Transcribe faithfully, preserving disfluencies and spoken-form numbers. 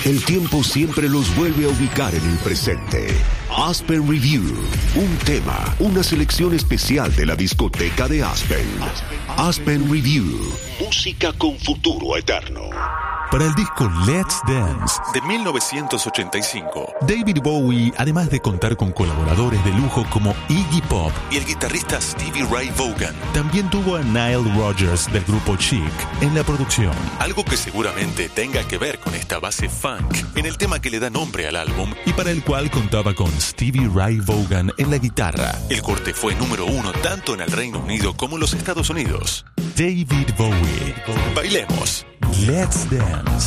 El tiempo siempre los vuelve a ubicar en el presente. Aspen Review, un tema, una selección especial de la discoteca de Aspen. Aspen Review, música con futuro eterno. Para el disco Let's Dance de mil novecientos ochenta y cinco, David Bowie, además de contar con colaboradores de lujo como Iggy Pop y el guitarrista Stevie Ray Vaughan, también tuvo a Nile Rodgers del grupo Chic en la producción. Algo que seguramente tenga que ver con esta base funk en el tema que le da nombre al álbum y para el cual contaba con Stevie Ray Vaughan en la guitarra. El corte fue número uno tanto en el Reino Unido como en los Estados Unidos. David Bowie. Bailemos. Let's Dance.